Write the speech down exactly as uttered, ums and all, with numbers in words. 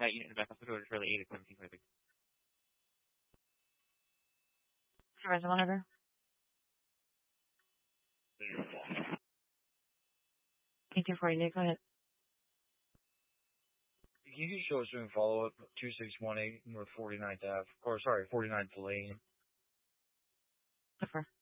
That unit in the back hospital is really eight at seventeen twenty-six. Supervisor Monitor. eighteen forty-eight, go ahead. Can you show us doing follow-up two six one eight North forty-ninth Ave, or sorry, forty-ninth Lane? Defer.